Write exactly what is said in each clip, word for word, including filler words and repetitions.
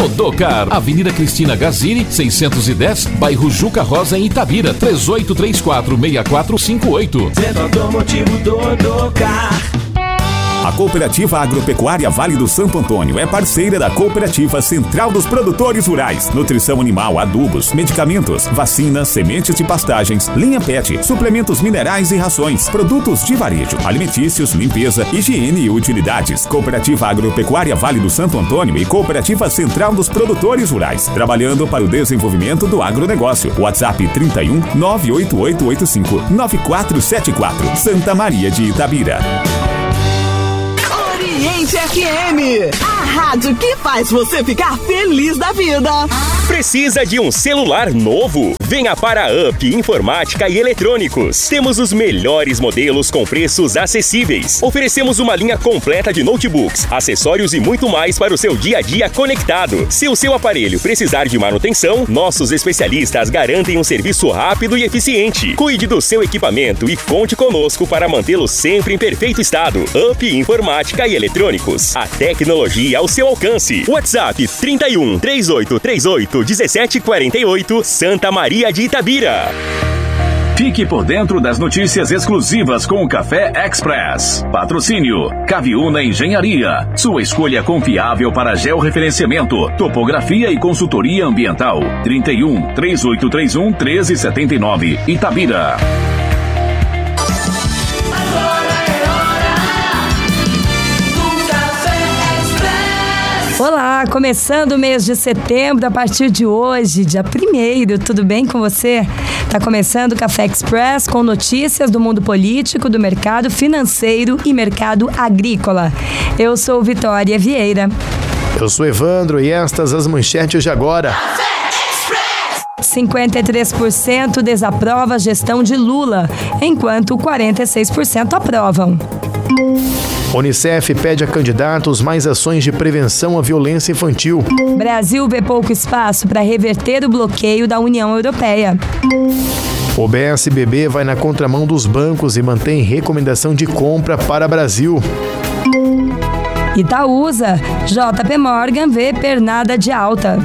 Odocar, Avenida Cristina Gazini, seiscentos e dez, bairro Juca Rosa, em Itabira, três oito três quatro, seis quatro cinco oito. Centro Automotivo do Odocar. A Cooperativa Agropecuária Vale do Santo Antônio é parceira da Cooperativa Central dos Produtores Rurais. Nutrição animal, adubos, medicamentos, vacinas, sementes de pastagens, linha pet, suplementos minerais e rações, produtos de varejo, alimentícios, limpeza, higiene e utilidades. Cooperativa Agropecuária Vale do Santo Antônio e Cooperativa Central dos Produtores Rurais, trabalhando para o desenvolvimento do agronegócio. WhatsApp trinta e um, nove oito oito oito cinco, nove quatro sete quatro. Santa Maria de Itabira. Oriente F M, a rádio que faz você ficar feliz da vida. Precisa de um celular novo? Venha para a Up Informática e Eletrônicos. Temos os melhores modelos com preços acessíveis. Oferecemos uma linha completa de notebooks, acessórios e muito mais para o seu dia a dia conectado. Se o seu aparelho precisar de manutenção, nossos especialistas garantem um serviço rápido e eficiente. Cuide do seu equipamento e conte conosco para mantê-lo sempre em perfeito estado. Up Informática e Eletrônicos. A tecnologia ao seu alcance. WhatsApp trinta e um, três oito três oito, um sete quatro oito, Santa Maria de Itabira. Fique por dentro das notícias exclusivas com o Café Express. Patrocínio Caviuna Engenharia. Sua escolha confiável para georreferenciamento, topografia e consultoria ambiental. trinta e um, três oito três um, um três sete nove, Itabira. Olá, começando o mês de setembro, a partir de hoje, dia primeiro, tudo bem com você? Tá começando o Café Express com notícias do mundo político, do mercado financeiro e mercado agrícola. Eu sou Vitória Vieira. Eu sou Evandro e estas as manchetes de agora. cinquenta e três por cento desaprova a gestão de Lula, enquanto quarenta e seis por cento aprovam. Unicef pede a candidatos mais ações de prevenção à violência infantil. Brasil vê pouco espaço para reverter o bloqueio da União Europeia. O B S B B vai na contramão dos bancos e mantém recomendação de compra para Brasil. Itaúsa, J P Morgan vê pernada de alta.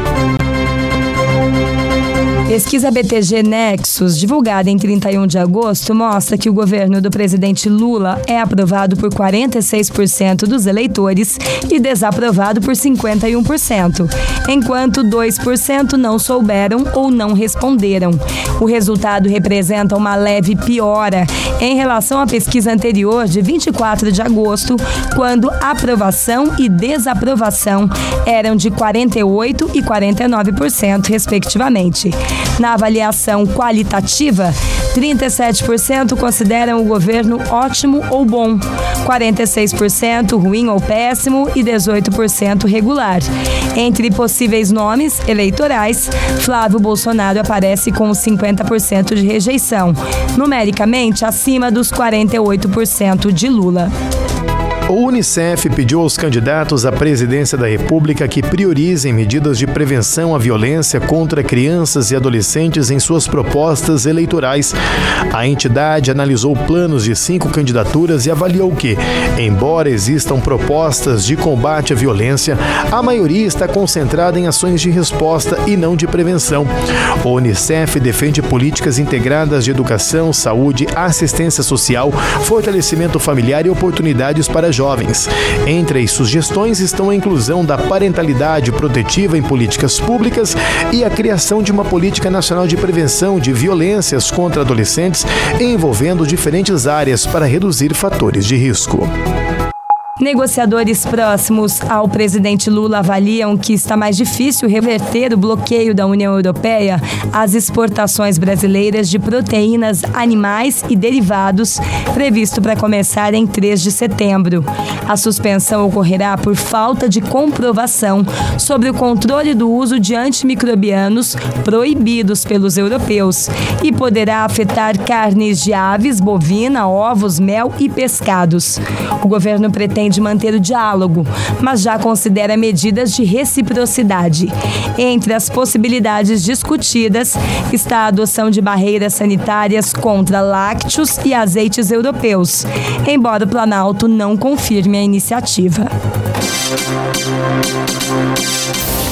Pesquisa B T G Nexus, divulgada em trinta e um de agosto, mostra que o governo do presidente Lula é aprovado por quarenta e seis por cento dos eleitores e desaprovado por cinquenta e um por cento, enquanto dois por cento não souberam ou não responderam. O resultado representa uma leve piora em relação à pesquisa anterior de vinte e quatro de agosto, quando aprovação e desaprovação eram de quarenta e oito por cento e quarenta e nove por cento, respectivamente. Na avaliação qualitativa, trinta e sete por cento consideram o governo ótimo ou bom, quarenta e seis por cento ruim ou péssimo e dezoito por cento regular. Entre possíveis nomes eleitorais, Flávio Bolsonaro aparece com cinquenta por cento de rejeição, numericamente acima dos quarenta e oito por cento de Lula. O Unicef pediu aos candidatos à presidência da República que priorizem medidas de prevenção à violência contra crianças e adolescentes em suas propostas eleitorais. A entidade analisou planos de cinco candidaturas e avaliou que, embora existam propostas de combate à violência, a maioria está concentrada em ações de resposta e não de prevenção. O Unicef defende políticas integradas de educação, saúde, assistência social, fortalecimento familiar e oportunidades para jovens. Entre as sugestões estão a inclusão da parentalidade protetiva em políticas públicas e a criação de uma política nacional de prevenção de violências contra adolescentes envolvendo diferentes áreas para reduzir fatores de risco. Negociadores próximos ao presidente Lula avaliam que está mais difícil reverter o bloqueio da União Europeia às exportações brasileiras de proteínas animais e derivados, previsto para começar em três de setembro. A suspensão ocorrerá por falta de comprovação sobre o controle do uso de antimicrobianos proibidos pelos europeus e poderá afetar carnes de aves, bovina, ovos, mel e pescados. O governo pretende de manter o diálogo, mas já considera medidas de reciprocidade. Entre as possibilidades discutidas está a adoção de barreiras sanitárias contra lácteos e azeites europeus, embora o Planalto não confirme a iniciativa.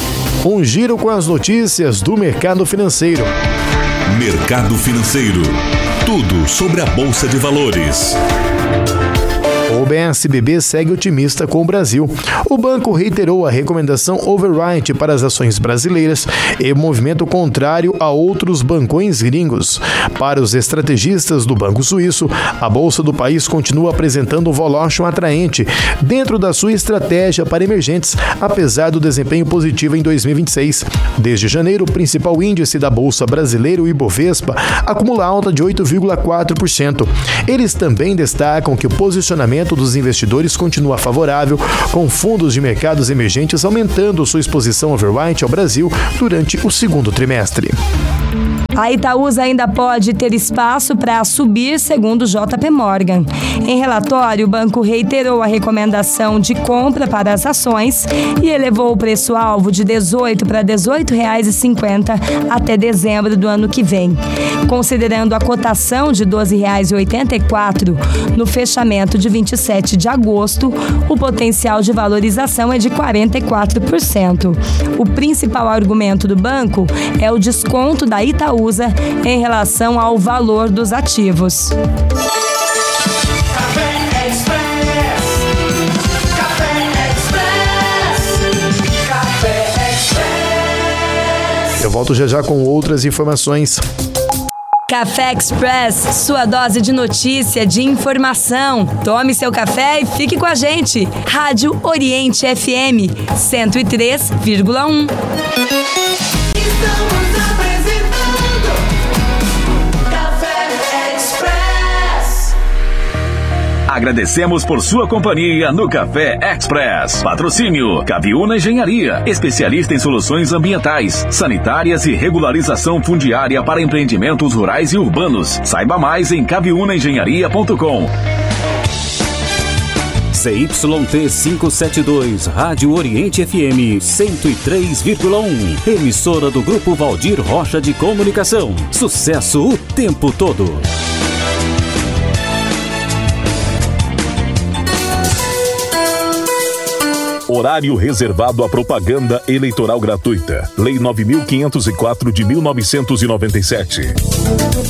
Um giro com as notícias do mercado financeiro. Mercado Financeiro. Tudo sobre a Bolsa de Valores. O B S B B segue otimista com o Brasil. O banco reiterou a recomendação overwrite para as ações brasileiras e movimento contrário a outros bancões gringos. Para os estrategistas do Banco Suíço, a bolsa do país continua apresentando um valuation atraente dentro da sua estratégia para emergentes, apesar do desempenho positivo em dois mil e vinte e seis. Desde janeiro, o principal índice da bolsa brasileira, o Ibovespa, acumula alta de oito vírgula quatro por cento. Eles também destacam que o posicionamento dos investidores continua favorável, com fundos de mercados emergentes aumentando sua exposição overweight ao Brasil durante o segundo trimestre. A Itaúsa ainda pode ter espaço para subir, segundo o J P Morgan. Em relatório, o banco reiterou a recomendação de compra para as ações e elevou o preço-alvo de dezoito para dezoito reais e cinquenta centavos até dezembro do ano que vem. Considerando a cotação de doze reais e oitenta e quatro centavos no fechamento de vinte e sete de agosto, o potencial de valorização é de quarenta e quatro por cento. O principal argumento do banco é o desconto da Itaúsa em relação ao valor dos ativos. Café Express, Café Express, Café Express. Eu volto já já com outras informações. Café Express, sua dose de notícia, de informação. Tome seu café e fique com a gente. Rádio Oriente F M cento e três vírgula um. Estamos apresentando Café Express. Agradecemos por sua companhia no Café Express. Patrocínio Caviúna Engenharia, especialista em soluções ambientais, sanitárias e regularização fundiária para empreendimentos rurais e urbanos. Saiba mais em caviúna engenharia ponto com. C Y T quinhentos e setenta e dois, Rádio Oriente F M cento e três vírgula um. Emissora do Grupo Valdir Rocha de Comunicação. Sucesso o tempo todo. Horário reservado à propaganda eleitoral gratuita. Lei nove mil quinhentos e quatro de mil novecentos e noventa e sete.